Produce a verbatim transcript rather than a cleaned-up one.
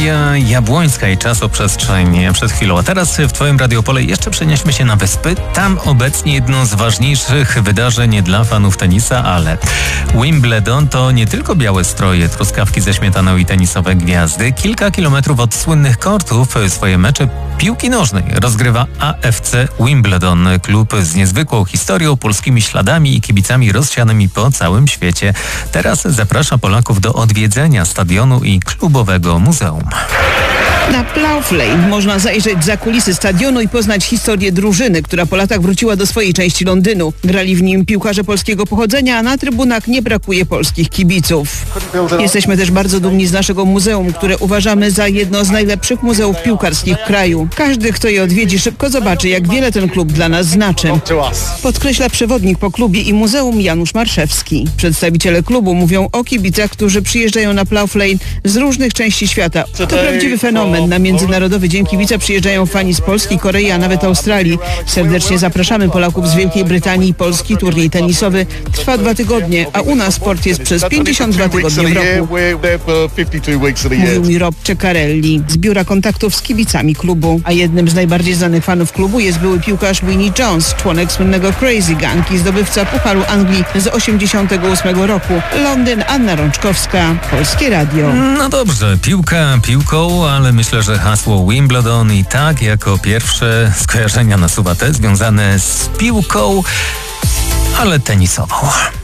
Julia Jabłońska i Czasoprzestrzeń przed chwilą. A teraz w Twoim Radiopole jeszcze przenieśmy się na Wyspy. Tam obecnie jedno z ważniejszych wydarzeń dla fanów tenisa, ale Wimbledon to nie tylko białe stroje, truskawki ze śmietaną i tenisowe gwiazdy. Kilka kilometrów od słynnych kortów swoje mecze piłki nożnej rozgrywa A F C Wimbledon. Klub z niezwykłą historią, polskimi śladami i kibicami rozsianymi po całym świecie. Teraz zaprasza Polaków do odwiedzenia stadionu i klubowego muzeum. Na Plough Lane można zajrzeć za kulisy stadionu i poznać historię drużyny, która po latach wróciła do swojej części Londynu. Grali w nim piłkarze polskiego pochodzenia, a na trybunach nie brakuje polskich kibiców. Jesteśmy też bardzo dumni z naszego muzeum, które uważamy za jedno z najlepszych muzeów piłkarskich w kraju. Każdy, kto je odwiedzi, szybko zobaczy, jak wiele ten klub dla nas znaczy. Podkreśla przewodnik po klubie i muzeum Janusz Marszewski. Przedstawiciele klubu mówią o kibicach, którzy przyjeżdżają na Plough Lane z różnych części świata. To prawdziwy fenomen. Na Międzynarodowy Dzień Kibica przyjeżdżają fani z Polski, Korei, a nawet Australii. Serdecznie zapraszamy Polaków z Wielkiej Brytanii. Polski turniej tenisowy trwa dwa tygodnie, a u nas sport jest przez pięćdziesiąt dwa tygodnie w roku. Mówił mi Rob Ceccarelli z Biura Kontaktów z kibicami klubu. A jednym z najbardziej znanych fanów klubu jest były piłkarz Vinnie Jones, członek słynnego Crazy Gang i zdobywca Pucharu Anglii z osiemdziesiątego ósmego roku. Londyn, Anna Rączkowska, Polskie Radio. No dobrze, piłka piłką, ale myślę, że hasło Wimbledon i tak jako pierwsze skojarzenia nasuwa te związane z piłką, ale tenisową.